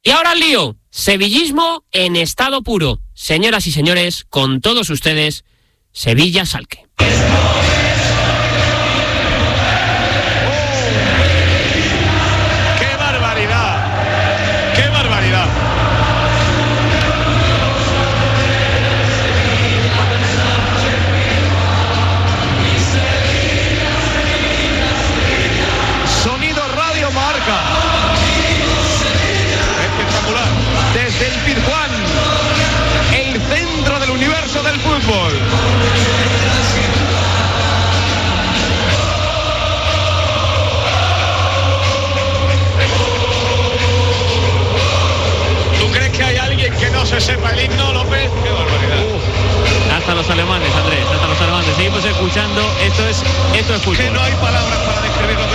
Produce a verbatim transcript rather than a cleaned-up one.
Y ahora el lío. Sevillismo en estado puro. Señoras y señores, con todos ustedes, Sevilla Schalke. Desde el Pizjuán, el centro del universo del fútbol. ¿Tú crees que hay alguien que no se sepa el himno, López? ¡Qué barbaridad! Uh, hasta los alemanes, Andrés, hasta los alemanes. Seguimos escuchando. Esto es, esto es fútbol. Que no hay palabras para describirlo.